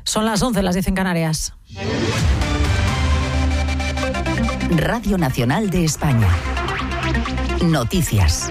Son las 11, las 10 en Canarias. Radio Nacional de España. Noticias.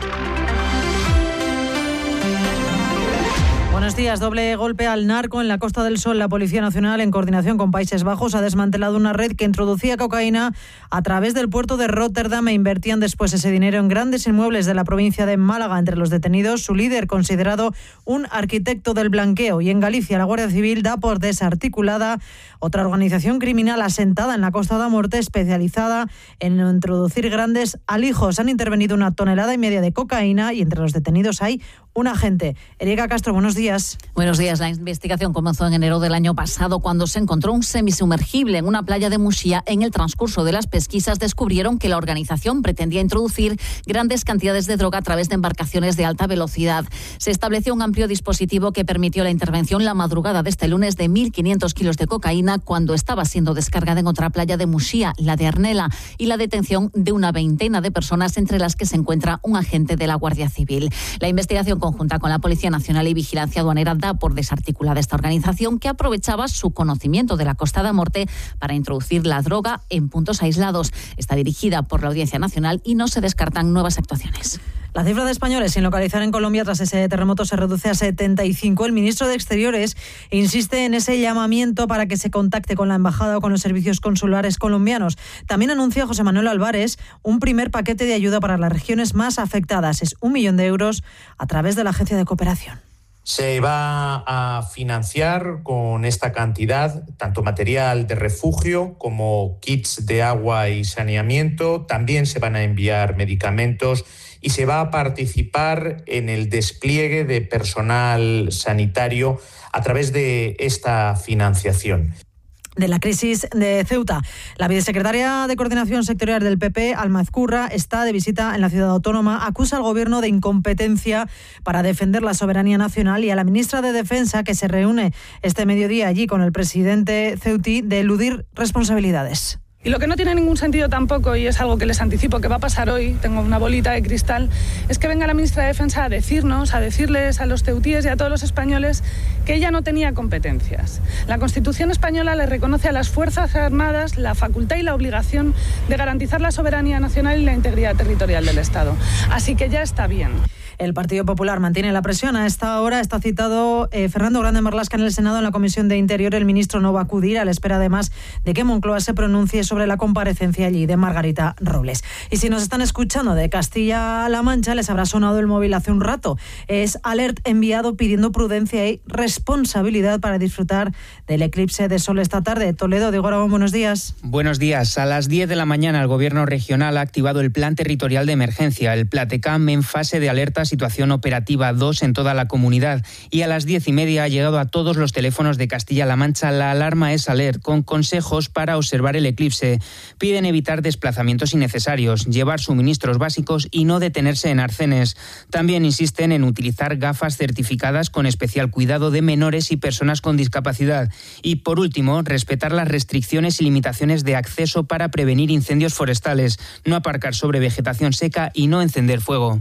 Buenos días. Doble golpe al narco en la Costa del Sol. La Policía Nacional, en coordinación con Países Bajos, ha desmantelado una red que introducía cocaína a través del puerto de Róterdam e invertían después ese dinero en grandes inmuebles de la provincia de Málaga. Entre los detenidos, su líder, considerado un arquitecto del blanqueo. Y en Galicia, la Guardia Civil da por desarticulada otra organización criminal asentada en la Costa da Morte, especializada en introducir grandes alijos. Han intervenido 1,5 toneladas de cocaína y entre los detenidos hay un agente. Erika Castro, buenos días. Buenos días. La investigación comenzó en enero del año pasado cuando se encontró un semisumergible en una playa de Muxía. En el transcurso de las pesquisas descubrieron que la organización pretendía introducir grandes cantidades de droga a través de embarcaciones de alta velocidad. Se estableció un amplio dispositivo que permitió la intervención la madrugada de este lunes de 1.500 kilos de cocaína cuando estaba siendo descargada en otra playa de Muxía, la de Arnela, y la detención de una veintena de personas, entre las que se encuentra un agente de la Guardia Civil. La investigación conjunta con la Policía Nacional y Vigilancia Aduanera da por desarticulada esta organización, que aprovechaba su conocimiento de la Costa da Morte para introducir la droga en puntos aislados. Está dirigida por la Audiencia Nacional y no se descartan nuevas actuaciones. La cifra de españoles sin localizar en Colombia tras ese terremoto se reduce a 75. El ministro de Exteriores insiste en ese llamamiento para que se contacte con la embajada o con los servicios consulares colombianos. También anuncia José Manuel Álvarez un primer paquete de ayuda para las regiones más afectadas. Es 1 millón de euros a través de la Agencia de Cooperación. Se va a financiar con esta cantidad tanto material de refugio como kits de agua y saneamiento. También se van a enviar medicamentos y se va a participar en el despliegue de personal sanitario a través de esta financiación. De la crisis de Ceuta. La vicesecretaria de Coordinación Sectorial del PP, Alma Ezcurra, está de visita en la ciudad autónoma. Acusa al gobierno de incompetencia para defender la soberanía nacional y a la ministra de Defensa, que se reúne este mediodía allí con el presidente ceutí, de eludir responsabilidades. Y lo que no tiene ningún sentido tampoco, y es algo que les anticipo que va a pasar hoy, tengo una bolita de cristal, es que venga la ministra de Defensa a decirles a los ceutíes y a todos los españoles que ella no tenía competencias. La Constitución española le reconoce a las Fuerzas Armadas la facultad y la obligación de garantizar la soberanía nacional y la integridad territorial del Estado. Así que ya está bien. El Partido Popular mantiene la presión. A esta hora está citado Fernando Grande Marlaska en el Senado, en la Comisión de Interior. El ministro no va a acudir, a la espera además de que Moncloa se pronuncie sobre la comparecencia allí de Margarita Robles. Y si nos están escuchando de Castilla-La Mancha, les habrá sonado el móvil hace un rato. Es alert enviado pidiendo prudencia y responsabilidad para disfrutar del eclipse de sol esta tarde. Toledo, Diego Aragón, buenos días. Buenos días. A las 10 de la mañana el Gobierno regional ha activado el Plan Territorial de Emergencia, el Platecam, en fase de alerta situación operativa 2 en toda la comunidad, y a las 10:30 ha llegado a todos los teléfonos de Castilla-La Mancha la alarma Es Alert, con consejos para observar el eclipse. Piden evitar desplazamientos innecesarios, llevar suministros básicos y no detenerse en arcenes. También insisten en utilizar gafas certificadas con especial cuidado de menores y personas con discapacidad. Y por último, respetar las restricciones y limitaciones de acceso para prevenir incendios forestales, no aparcar sobre vegetación seca y no encender fuego.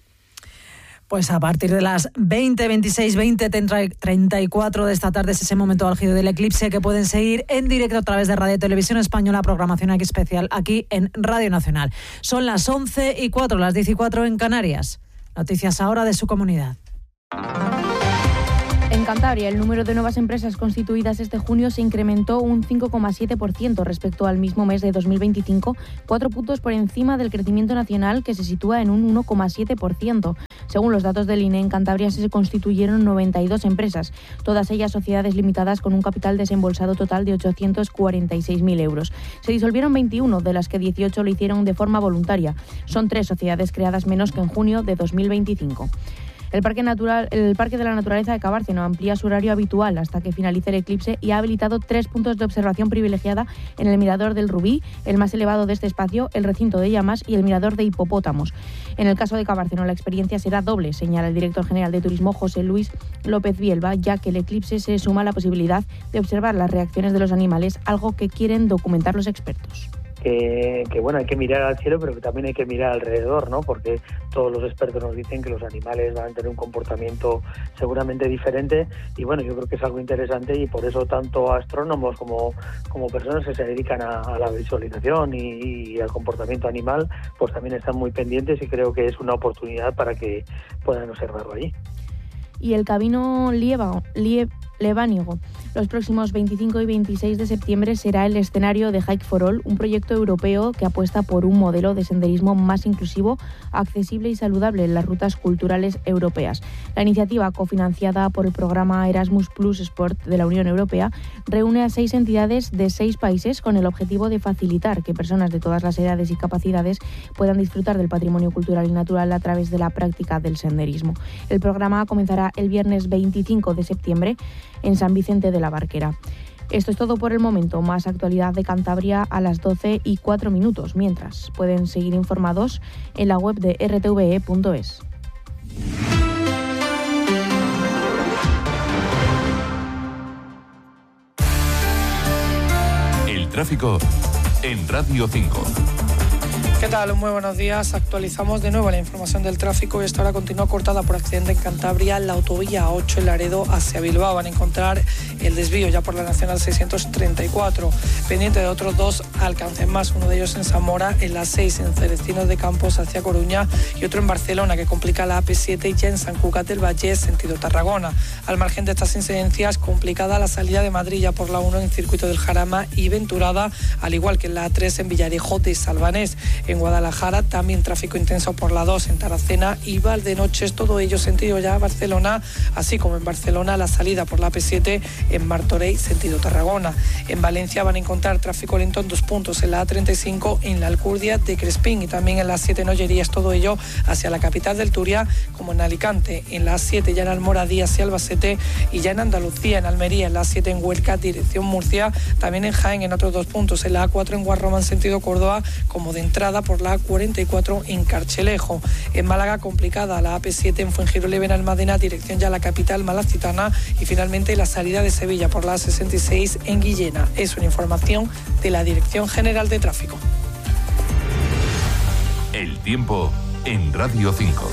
Pues a partir de las 20:26, 20:34 de esta tarde es ese momento álgido del eclipse que pueden seguir en directo a través de Radio Televisión Española, programación aquí especial aquí en Radio Nacional. Son las 11:04, las 10:04 en Canarias. Noticias ahora de su comunidad. En Cantabria, el número de nuevas empresas constituidas este junio se incrementó un 5,7% respecto al mismo mes de 2025, 4 puntos por encima del crecimiento nacional, que se sitúa en un 1,7%. Según los datos del INE, en Cantabria se constituyeron 92 empresas, todas ellas sociedades limitadas con un capital desembolsado total de 846.000 euros. Se disolvieron 21, de las que 18 lo hicieron de forma voluntaria. Son 3 sociedades creadas menos que en junio de 2025. El Parque de la Naturaleza de Cabárceno amplía su horario habitual hasta que finalice el eclipse y ha habilitado 3 puntos de observación privilegiada en el Mirador del Rubí, el más elevado de este espacio, el Recinto de Llamas y el Mirador de Hipopótamos. En el caso de Cabárceno, la experiencia será doble, señala el director general de Turismo, José Luis López Bielba, ya que el eclipse se suma a la posibilidad de observar las reacciones de los animales, algo que quieren documentar los expertos. bueno, hay que mirar al cielo, pero que también hay que mirar alrededor, ¿no? Porque todos los expertos nos dicen que los animales van a tener un comportamiento seguramente diferente, y bueno, yo creo que es algo interesante, y por eso tanto astrónomos como personas que se dedican a la visualización y al comportamiento animal, pues también están muy pendientes, y creo que es una oportunidad para que puedan observarlo allí. Y el Camino Lebánigo. Los próximos 25 y 26 de septiembre será el escenario de Hike for All, un proyecto europeo que apuesta por un modelo de senderismo más inclusivo, accesible y saludable en las rutas culturales europeas. La iniciativa, cofinanciada por el programa Erasmus Plus Sport de la Unión Europea, reúne a 6 entidades de 6 países con el objetivo de facilitar que personas de todas las edades y capacidades puedan disfrutar del patrimonio cultural y natural a través de la práctica del senderismo. El programa comenzará el viernes 25 de septiembre en San Vicente de la Barquera. Esto es todo por el momento. Más actualidad de Cantabria a las 12:04. Mientras, pueden seguir informados en la web de rtve.es. El tráfico en Radio 5. ¿Qué tal? Muy buenos días. Actualizamos de nuevo la información del tráfico y esta hora continúa cortada por accidente en Cantabria, la autovía 8 en Laredo hacia Bilbao. Van a encontrar el desvío ya por la Nacional 634. Pendiente de otros 2 alcances más, uno de ellos en Zamora, en la 6 en Celestinos de Campos hacia Coruña, y otro en Barcelona que complica la AP7 ya en Sant Cugat del Vallès sentido Tarragona. Al margen de estas incidencias, complicada la salida de Madrid ya por la 1 en Circuito del Jarama y Venturada, al igual que en la A3 en Villarejo de Salvanés. En Guadalajara también tráfico intenso por la 2 en Taracena y Valdenoches, todo ello sentido ya a Barcelona, así como en Barcelona la salida por la AP7 en Martorell sentido Tarragona. En Valencia van a encontrar tráfico lento en 2 puntos, en la A35 en la Alcurdia de Crespín y también en la 7 en Ollerías, todo ello hacia la capital del Turia, como en Alicante, en la 7 ya en Almoradí hacia Albacete, y ya en Andalucía, en Almería, en la 7 en Huelca dirección Murcia, también en Jaén en otros 2 puntos, en la A4 en Guarromán sentido Córdoba, como de entrada por la A44 en Carchelejo. En Málaga complicada la AP7 en Fuengirola y Benalmádena, dirección ya a la capital malacitana, y finalmente la salida de Sevilla por la A66 en Guillena. Es una información de la Dirección General de Tráfico. El tiempo en Radio 5.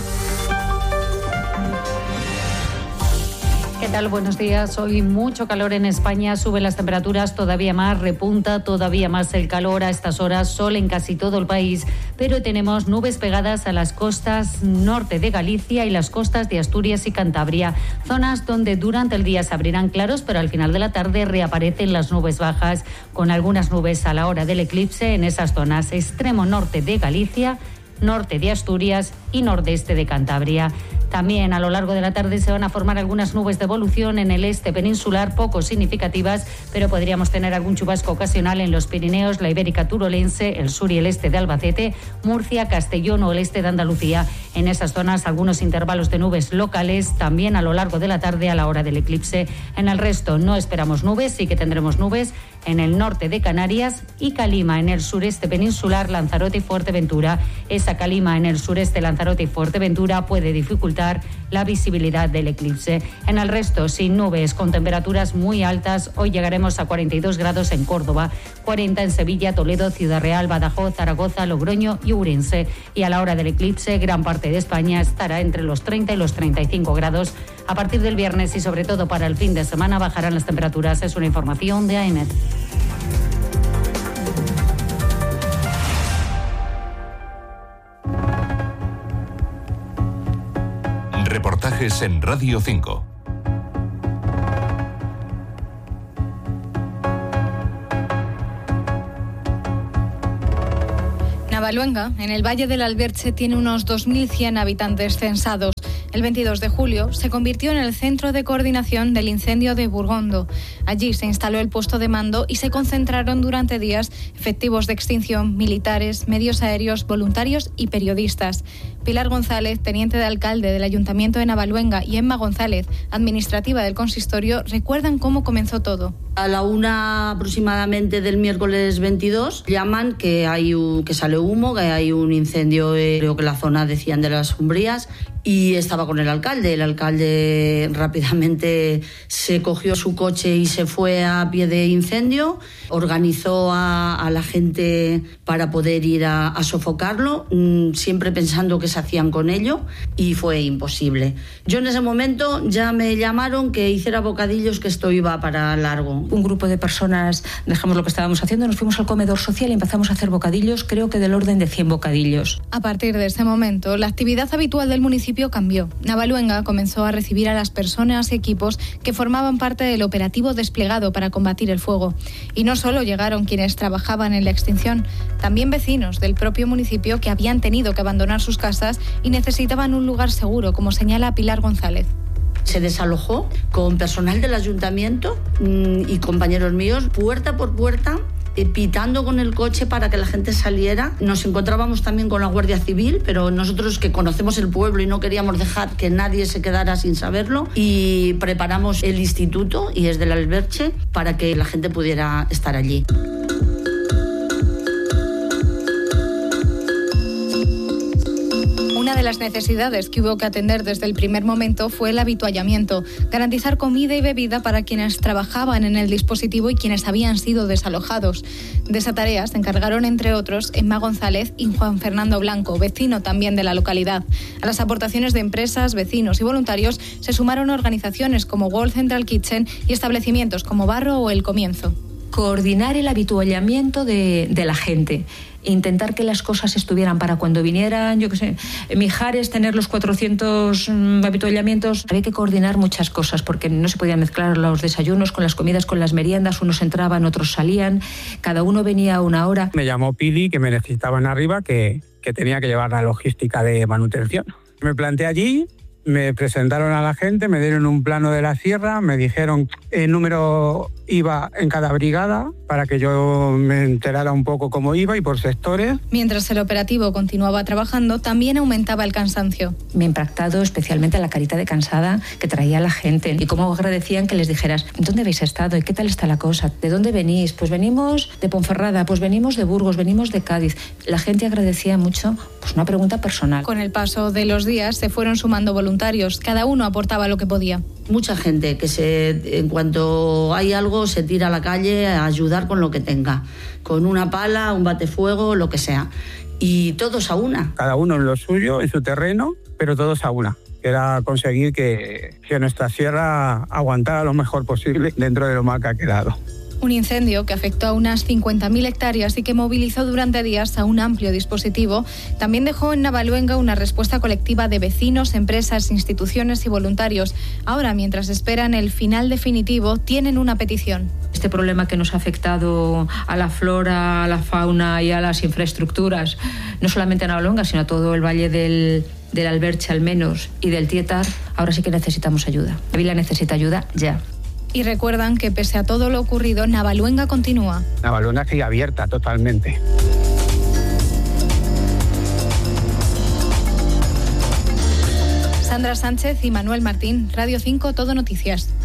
¿Qué tal? Buenos días. Hoy mucho calor en España, suben las temperaturas todavía más, repunta todavía más el calor a estas horas, sol en casi todo el país, pero tenemos nubes pegadas a las costas norte de Galicia y las costas de Asturias y Cantabria, zonas donde durante el día se abrirán claros, pero al final de la tarde reaparecen las nubes bajas, con algunas nubes a la hora del eclipse en esas zonas, extremo norte de Galicia, norte de Asturias y nordeste de Cantabria. También a lo largo de la tarde se van a formar algunas nubes de evolución en el este peninsular, poco significativas, pero podríamos tener algún chubasco ocasional en los Pirineos, la Ibérica turolense, el sur y el este de Albacete, Murcia, Castellón o el este de Andalucía. En esas zonas algunos intervalos de nubes locales, también a lo largo de la tarde a la hora del eclipse. En el resto no esperamos nubes, sí que tendremos nubes en el norte de Canarias y calima en el sureste peninsular, Lanzarote y Fuerteventura. Esa calima en el sureste, Lanzarote y Fuerteventura puede dificultar la visibilidad del eclipse. En el resto, sin nubes, con temperaturas muy altas, hoy llegaremos a 42 grados en Córdoba, 40 en Sevilla, Toledo, Ciudad Real, Badajoz, Zaragoza, Logroño y Ourense. Y a la hora del eclipse, gran parte de España estará entre los 30 y los 35 grados. A partir del viernes y sobre todo para el fin de semana bajarán las temperaturas. Es una información de AEMET. Reportajes en Radio 5. Navaluenga, en el Valle del Alberche, tiene unos 2.100 habitantes censados. El 22 de julio se convirtió en el centro de coordinación del incendio de Burgondo. Allí se instaló el puesto de mando y se concentraron durante días efectivos de extinción, militares, medios aéreos, voluntarios y periodistas. Pilar González, teniente de alcalde del Ayuntamiento de Navaluenga, y Emma González, administrativa del consistorio, recuerdan cómo comenzó todo. A la 1 aproximadamente del miércoles 22 llaman que sale humo, que hay un incendio, creo que en la zona decían de las Umbrías, y estaba con el alcalde. El alcalde rápidamente se cogió su coche y se fue a pie de incendio, organizó a la gente para poder ir a sofocarlo, siempre pensando que se hacían con ello, y fue imposible. Yo en ese momento ya me llamaron que hiciera bocadillos, que esto iba para largo. Un grupo de personas dejamos lo que estábamos haciendo, nos fuimos al comedor social y empezamos a hacer bocadillos, creo que del orden de 100 bocadillos. A partir de ese momento, la actividad habitual del municipio cambió. Navaluenga comenzó a recibir a las personas y equipos que formaban parte del operativo desplegado para combatir el fuego. Y no solo llegaron quienes trabajaban en la extinción, también vecinos del propio municipio que habían tenido que abandonar sus casas y necesitaban un lugar seguro, como señala Pilar González. Se desalojó con personal del ayuntamiento y compañeros míos, puerta por puerta, pitando con el coche para que la gente saliera. Nos encontrábamos también con la Guardia Civil, pero nosotros que conocemos el pueblo y no queríamos dejar que nadie se quedara sin saberlo, y preparamos el instituto, y es del Alberche, para que la gente pudiera estar allí. Una de las necesidades que hubo que atender desde el primer momento fue el habituallamiento, garantizar comida y bebida para quienes trabajaban en el dispositivo y quienes habían sido desalojados. De esa tarea se encargaron, entre otros, Emma González y Juan Fernando Blanco, vecino también de la localidad. A las aportaciones de empresas, vecinos y voluntarios se sumaron organizaciones como World Central Kitchen y establecimientos como Barro o El Comienzo. Coordinar el habituallamiento de la gente, intentar que las cosas estuvieran para cuando vinieran, yo qué sé, Mijares, tener los 400 habituallamientos. Había que coordinar muchas cosas porque no se podían mezclar los desayunos con las comidas, con las meriendas, unos entraban, otros salían, cada uno venía a una hora. Me llamó Pili, que me necesitaban arriba, que tenía que llevar la logística de manutención. Me planté allí, me presentaron a la gente, me dieron un plano de la sierra, me dijeron el número iba en cada brigada para que yo me enterara un poco cómo iba y por sectores. Mientras el operativo continuaba trabajando, también aumentaba el cansancio. Me ha impactado especialmente la carita de cansada que traía la gente y cómo agradecían que les dijeras ¿dónde habéis estado y qué tal está la cosa? ¿De dónde venís? Pues venimos de Ponferrada, pues venimos de Burgos, venimos de Cádiz. La gente agradecía mucho, pues una pregunta personal. Con el paso de los días se fueron sumando voluntarios, cada uno aportaba lo que podía. Mucha gente que en cuanto hay algo se tira a la calle a ayudar con lo que tenga, con una pala, un batefuego, lo que sea. Y todos a una. Cada uno en lo suyo, en su terreno, pero todos a una. Era conseguir que nuestra sierra aguantara lo mejor posible dentro de lo mal que ha quedado. Un incendio que afectó a unas 50.000 hectáreas y que movilizó durante días a un amplio dispositivo, también dejó en Navaluenga una respuesta colectiva de vecinos, empresas, instituciones y voluntarios. Ahora, mientras esperan el final definitivo, tienen una petición. Este problema que nos ha afectado a la flora, a la fauna y a las infraestructuras, no solamente a Navaluenga, sino a todo el valle del Alberche al menos y del Tietar, ahora sí que necesitamos ayuda. La vila necesita ayuda ya. Y recuerdan que pese a todo lo ocurrido, Navaluenga continúa. Navaluenga sigue abierta totalmente. Sandra Sánchez y Manuel Martín, Radio 5, Todo Noticias.